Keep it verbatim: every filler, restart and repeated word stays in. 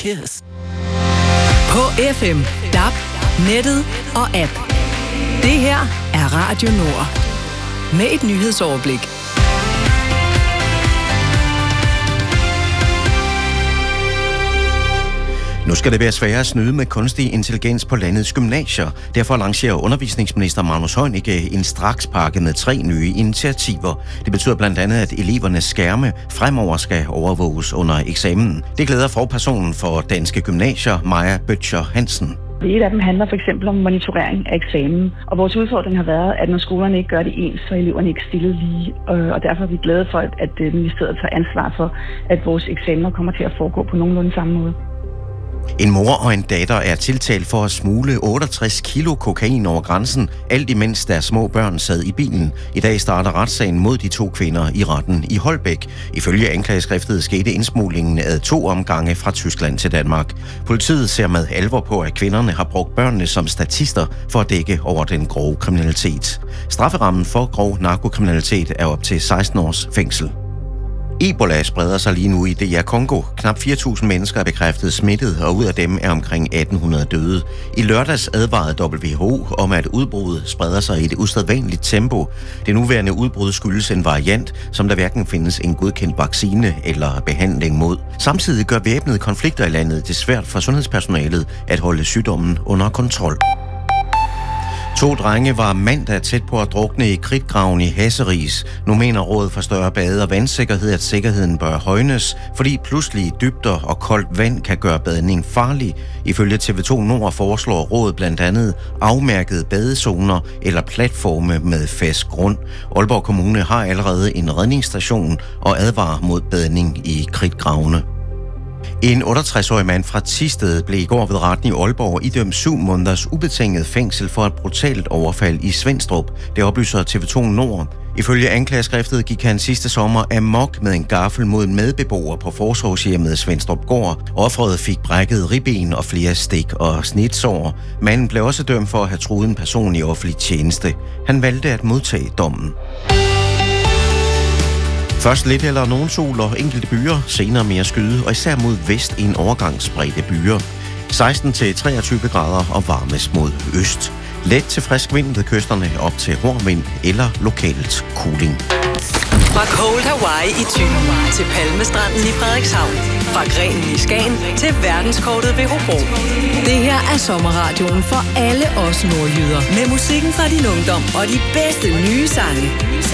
kiss. På F M, D A B, nettet og app. Det her er Radio Nord. Med et nyhedsoverblik. Nu skal det være sværere at snyde med kunstig intelligens på landets gymnasier. Derfor lancerer undervisningsminister Magnus Heunicke en strakspakke med tre nye initiativer. Det betyder blandt andet, at elevernes skærme fremover skal overvåges under eksamen. Det glæder forpersonen for Danske Gymnasier, Maja Bøtcher Hansen. Et af dem handler for eksempel om monitorering af eksamen, og vores udfordring har været, at når skolerne ikke gør det ens, så er eleverne ikke stillet lige, og derfor er vi glade for, at ministeriet tager ansvar for, at vores eksamener kommer til at foregå på nogenlunde samme måde. En mor og en datter er tiltalt for at smugle otteogtres kilo kokain over grænsen, alt imens deres små børn sad i bilen. I dag starter retssagen mod de to kvinder i retten i Holbæk. Ifølge anklageskriftet skete indsmuglingen ad to omgange fra Tyskland til Danmark. Politiet ser med alvor på, at kvinderne har brugt børnene som statister for at dække over den grove kriminalitet. Strafferammen for grov narkokriminalitet er op til seksten års fængsel. Ebola spreder sig lige nu i D R Congo. Knap fire tusind mennesker er bekræftet smittet, og ud af dem er omkring atten hundrede døde. I lørdags advarede W H O om, at udbruddet spreder sig i et usædvanligt tempo. Det nuværende udbrud skyldes en variant, som der hverken findes en godkendt vaccine eller behandling mod. Samtidig gør væbnede konflikter i landet det svært for sundhedspersonalet at holde sygdommen under kontrol. To drenge var mandag tæt på at drukne i kridtgraven i Hasseris. Nu mener Rådet for Større Bade- og Vandsikkerhed, at sikkerheden bør højnes, fordi pludselige dybder og koldt vand kan gøre badning farlig. Ifølge T V to Nord foreslår rådet blandt andet afmærkede badezoner eller platforme med fast grund. Aalborg Kommune har allerede en redningsstation og advarer mod badning i kridtgravene. En otteogtres-årig mand fra Thisted blev i går ved retten i Aalborg idømt syv måneders ubetinget fængsel for et brutalt overfald i Svenstrup. Det oplyser T V to Nord. Ifølge anklageskriftet gik han sidste sommer amok med en gaffel mod en medbeboer på forsorgshjemmet Svenstrup Gård. Offeret fik brækket ribben og flere stik og snitsår. Manden blev også dømt for at have truet en person i offentlig tjeneste. Han valgte at modtage dommen. Først lidt eller nogen sol og enkelte byer, senere mere skyde, og især mod vest en overgangsspredte byer. seksten til treogtyve grader og varmest mod øst. Let til frisk vind ved kysterne op til hård vind eller lokalt kuling. Fra Cold Hawaii i Thy til Palmestranden i Frederikshavn. Fra Grenen i Skagen til verdenskortet ved Hobro. Det her er sommerradioen for alle os nordjyder. Med musikken fra din ungdom og de bedste nye sange.